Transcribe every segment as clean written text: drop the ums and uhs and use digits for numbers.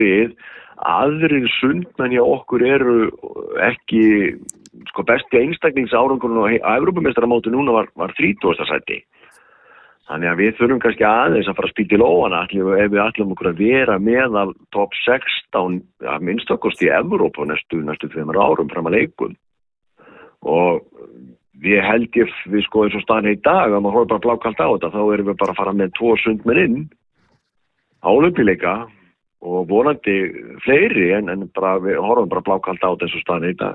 bið. Aðrir sundmenn hjá okkur eru ekki, besti einstaklingsárangurinn á Evrópumeistaramóti núna var 30. sæti. Þannig að við þurfum kannski aðeins að fara að spýta í lófana ef við ætlum okkur að vera meðal top 16 að minnstakosti í Evrópu næstu 5 árum fram að leikum. Og við held ég, við eins og staðan í dag, að maður horfður bara blákalt á þetta, þá erum við bara að fara með 2 sundmenn inn á Ólympíuleika og vonandi fleiri en bara, við horfum bara blákalt á þetta eins og staðan í dag.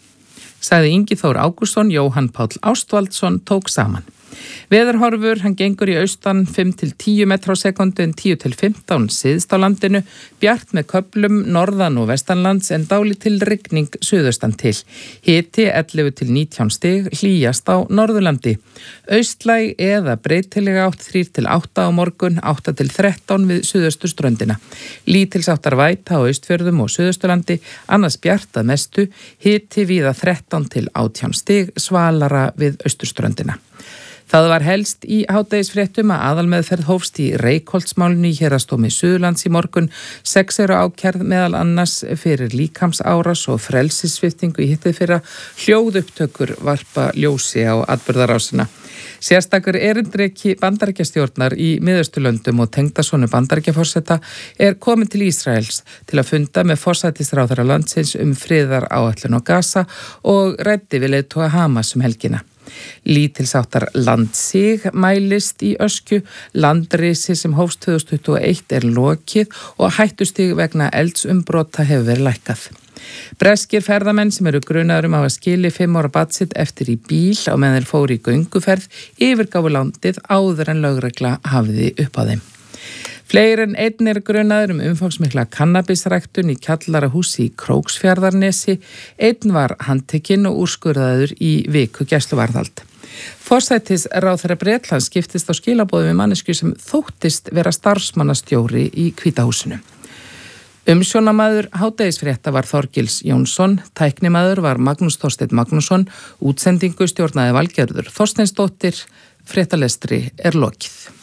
Sagði Ingi Þór Ágústsson, Jóhann Páll Ástvaldsson tók saman. Veðurhorfur, hann gengur í austan 5-10 metra á sekundu en 10-15 syðst á landinu, bjart með köflum norðan og vestanlands en dálítil rigning suðaustan til. Hiti 11-19 stig, hlýjast á Norðurlandi. Austlæg eða breytilega átt 3-8 á morgun, 8-13 við suðausturströndina. Lítilsháttar væta á Austfjörðum og Suðausturlandi, annars bjart að mestu, hiti víða 13-18 stig, svalara við austurströndina. Það var helst í hádegisfréttum að aðalmeðferð hófst í Reykholtsmálinu í Héraðsdómi Suðurlands í morgun. 6 eru ákærð meðal annars fyrir líkamsárás og frelsissviptingu í hittið hljóðupptökur varpa ljósi á atburðarásina. Sérstakur erindreki Bandaríkjastjórnar í Miðausturlöndum og tengdasonu Bandaríkjaforseta er komin til Ísraels til að funda með forsætisráðherra landsins friðaráætlun á Gaza og ræddi við leiðtoga Hamas helgina. Lítilsháttar landsig mælist í öskju, landrisi sem hófst 2021 lokið og hættustig vegna eldsumbrota hefur verið lækkað. Breskir ferðamenn sem eru grunaður að hafa skilið 5 ára barn sitt eftir í bíl á meðan þeir fóru í gönguferð yfirgáfu landið áður en lögregla hafiði upp á þeim. Fleiri en einn er grunaður umfangsmikla kannabisræktun í kjallarahúsi í Króksfjarðarnesi. Einn var handtekinn og úrskurðaður í viku gæsluvarðhald. Forsætisráðherra Bretlands skiptist á skilaboðum við manneskju sem þóttist vera starfsmannastjóri í Hvíta húsinu. Umsjónamaður hádegisfrétta var Þorgils Jónsson, tæknimaður var Magnús Þorsteinn Magnússon, útsendingu stjórnaði Valgerður Þorsteinsdóttir, fréttalestri er lokið.